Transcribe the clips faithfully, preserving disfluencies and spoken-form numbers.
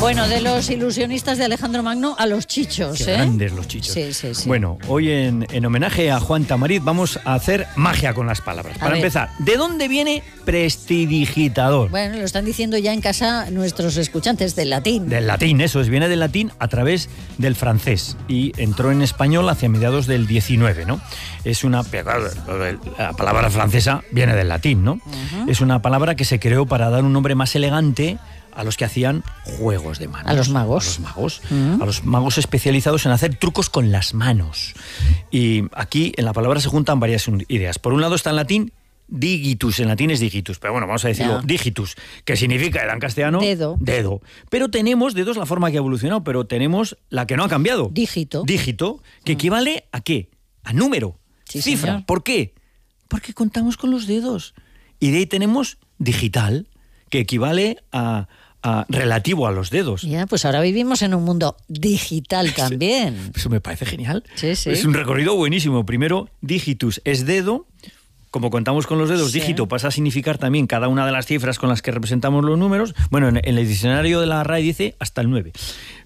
Bueno, de los ilusionistas de Alejandro Magno a los chichos, Qué ¿eh? grandes los chichos. Sí, sí, sí. Bueno, hoy en, en homenaje a Juan Tamariz vamos a hacer magia con las palabras. A Para ver. empezar, ¿de dónde viene prestidigitador? Bueno, lo están diciendo ya en casa nuestros escuchantes del latín. Del latín, eso es, viene del latín a través del francés y entró en español hacia mediados del diecinueve, ¿no? Es una, la palabra francesa viene del latín, ¿no? Uh-huh. Es una palabra que se creó para dar un nombre más elegante a los que hacían juegos de manos. A los magos. A los magos. Uh-huh. A los magos especializados en hacer trucos con las manos. Y aquí en la palabra se juntan varias ideas. Por un lado está en latín digitus, en latín es digitus, pero bueno, vamos a decirlo, Ya. digitus, que significa en castellano Dedo. dedo. Pero tenemos, dedo es la forma que ha evolucionado, pero tenemos la que no ha cambiado. Dígito. Dígito, que equivale a ¿qué? A número, Sí, cifra. señor. ¿Por qué? Porque contamos con los dedos. Y de ahí tenemos digital, que equivale a, a relativo a los dedos. Ya, pues ahora vivimos en un mundo digital también. Eso me parece genial. Sí, sí. Es un recorrido buenísimo. Primero, digitus es dedo. Como contamos con los dedos, Sí. dígito pasa a significar también cada una de las cifras con las que representamos los números. Bueno, en, en el diccionario de la R A E dice hasta el nueve.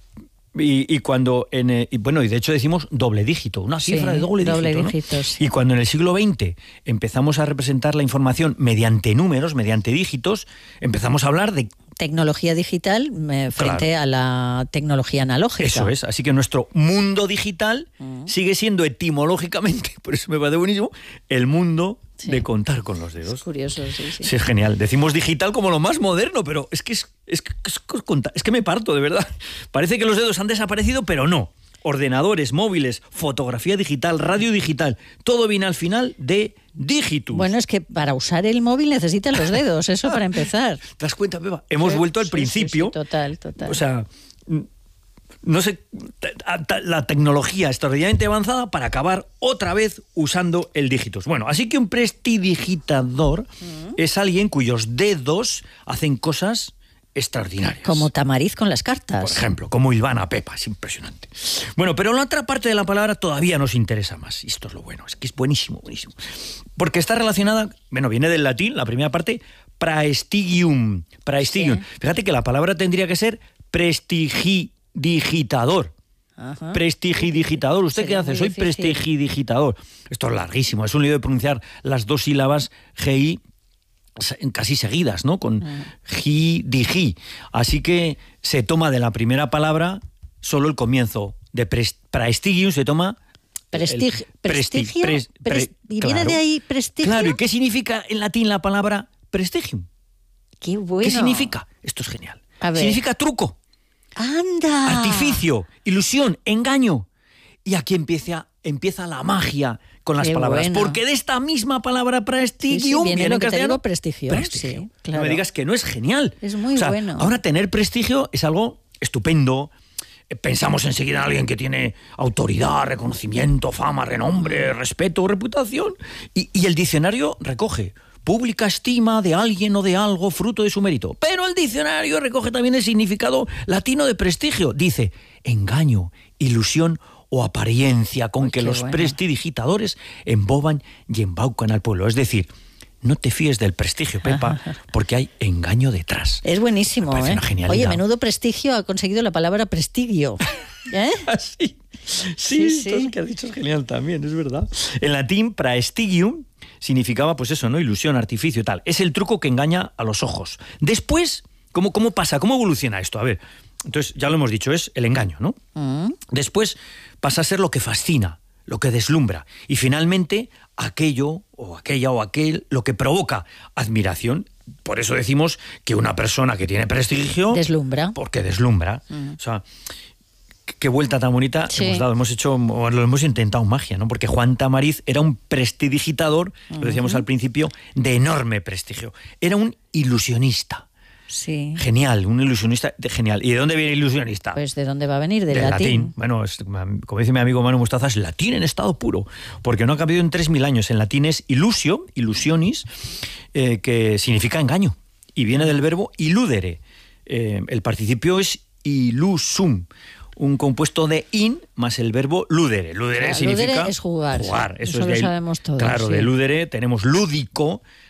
Y, y cuando, en, eh, y bueno, y de hecho decimos doble dígito, una Sí, cifra de doble, doble dígito, ¿no? dígito, sí. Y cuando en el siglo veinte empezamos a representar la información mediante números, mediante dígitos, empezamos a hablar de... Tecnología digital eh, frente Claro. a la tecnología analógica. Eso es, así que nuestro mundo digital Mm. sigue siendo etimológicamente, por eso me parece buenísimo, el mundo Sí. de contar con los dedos. Es curioso, sí, sí. Sí, es genial. Decimos digital como lo más moderno, pero es que es, es, que- es, que- es que me parto, de verdad. Parece que los dedos han desaparecido, pero no. Ordenadores, móviles, fotografía digital, radio digital, todo viene al final de digitus. Bueno, es que para usar el móvil necesitan los dedos, eso para empezar. ¿Te das cuenta, Pepa? Hemos Sí, vuelto al sí, principio. sí, sí, total, total. O sea, mm, no sé, ta- ta- la tecnología extraordinariamente avanzada para acabar otra vez usando el dígitus. Bueno, así que un prestidigitador Mm. es alguien cuyos dedos hacen cosas extraordinarias. Como Tamariz con las Por cartas. ejemplo, como Ilvana Pepa, es impresionante. Bueno, pero la otra parte de la palabra todavía nos interesa más. Y esto es lo bueno, es que es buenísimo, buenísimo. Porque está relacionada, bueno, viene del latín, la primera parte, praestigium. Praestigium. Sí. Fíjate que la palabra tendría que ser prestigidigitador. Ajá. Prestigidigitador. ¿Usted Sería qué hace? muy Soy difícil. prestigidigitador. Esto es larguísimo, es un lío de pronunciar las dos sílabas G I casi seguidas, ¿no? Con ji, diji. Así que se toma de la primera palabra solo el comienzo. De pres- praestigium se toma... Prestig- el presti- prestigio, pres- pres- pre- ¿y viene claro. de ahí prestigio? Claro, ¿y qué significa en latín la palabra prestigium? Qué bueno. ¿Qué significa? Esto es genial. A ver. Significa truco, ¡Anda! artificio, ilusión, engaño. Y aquí empieza, empieza la magia con las Qué palabras. bueno. Porque de esta misma palabra Sí, sí, prestigium viene viene lo en que te castellano digo, prestigio, prestigio. sí, claro. No me digas que no es genial. Es muy O sea, bueno. Ahora tener prestigio es algo estupendo. Eh, Pensamos enseguida en alguien que tiene autoridad, reconocimiento, fama, renombre, respeto, reputación. Y, y el diccionario recoge pública estima de alguien o de algo fruto de su mérito. Pero el diccionario recoge también el significado latino de prestigio. Dice engaño, ilusión o apariencia con Uy, que qué los bueno. prestidigitadores emboban y embaucan al pueblo. Es decir, no te fíes del prestigio, Pepa, porque hay engaño detrás. Es buenísimo, Me parece ¿eh? una genialidad. Oye, menudo prestigio ha conseguido la palabra prestigio. ¿Eh? Sí, Sí, sí, sí. esto que has dicho es genial también, es verdad. En latín, praestigium significaba, pues eso, ¿no? Ilusión, artificio, tal. Es el truco que engaña a los ojos. Después, ¿cómo, cómo pasa? ¿Cómo evoluciona esto? A ver, entonces, ya lo hemos dicho, es el engaño, ¿no? Mm. Después pasa a ser lo que fascina, lo que deslumbra. Y finalmente, aquello o aquella o aquel, lo que provoca admiración. Por eso decimos que una persona que tiene prestigio... Deslumbra. Porque deslumbra. Mm. O sea, qué- qué vuelta tan bonita Sí. hemos dado. Hemos hecho, o lo hemos intentado magia, ¿no? Porque Juan Tamariz era un prestidigitador, lo decíamos al principio, de enorme prestigio. Era un ilusionista. Sí. Genial, un ilusionista de- genial. ¿Y de dónde viene ilusionista? Pues ¿de dónde va a venir? Del, Del latín. Bueno, es- como dice mi amigo Manu Mostaza, es latín en estado puro, porque no ha cambiado en tres mil años. En latín es ilusio, ilusionis, eh, que significa engaño, y viene del verbo iludere. Eh, el participio es ilusum, un compuesto de in más el verbo ludere. Ludere Claro, significa ludere es jugar, sí. Eso, Eso es de lo ahí. sabemos todos, Claro, sí. de ludere tenemos lúdico,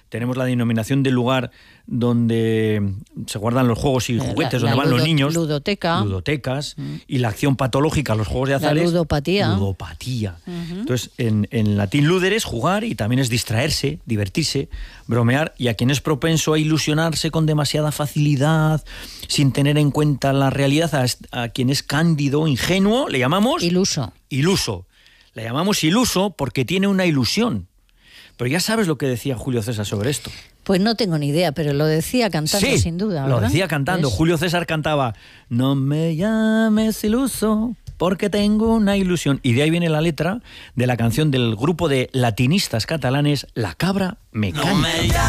tenemos la denominación del lugar donde se guardan los juegos y juguetes, la, la donde van ludo, los niños. Ludoteca. Ludotecas. Mm. Y la acción patológica, los juegos de azares. La ludopatía. Ludopatía. Uh-huh. Entonces, en, en latín luder es jugar y también es distraerse, divertirse, bromear, y a quien es propenso a ilusionarse con demasiada facilidad, sin tener en cuenta la realidad, a, a quien es cándido, ingenuo, le llamamos... Iluso. Iluso. Le llamamos iluso porque tiene una ilusión. Pero ya sabes lo que decía Julio César sobre esto. Pues no tengo ni idea, pero lo decía cantando sí, sin duda, ¿verdad? Lo decía cantando. ¿Es? Julio César cantaba: no me llames iluso porque tengo una ilusión. Y de ahí viene la letra de la canción del grupo de latinistas catalanes La Cabra Mecánica. No me